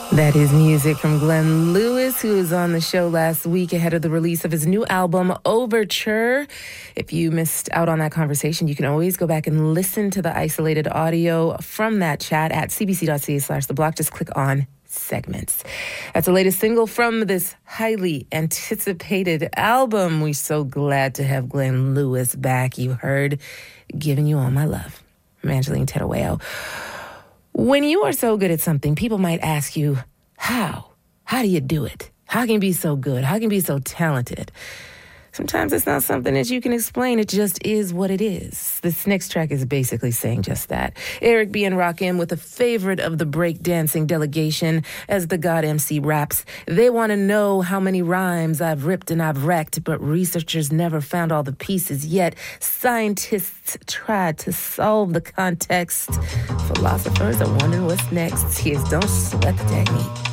That is music from Glenn Lewis, who was on the show last week ahead of the release of his new album, Overture. If you missed out on that conversation, you can always go back and listen to the isolated audio from that chat at cbc.ca/theblock. Just click on segments. That's the latest single from this highly anticipated album. We're so glad to have Glenn Lewis back. You heard Giving You All My Love. I'm Angeline Terueo. When you are so good at something, people might ask you, how? How do you do it? How can you be so good? How can you be so talented? Sometimes it's not something that you can explain. It just is what it is. This next track is basically saying just that. Eric B. and Rakim with a favorite of the breakdancing delegation as the God MC raps. They want to know how many rhymes I've ripped and I've wrecked, but researchers never found all the pieces yet. Scientists tried to solve the context. Philosophers are wondering what's next. Here's Don't Sweat the Technique.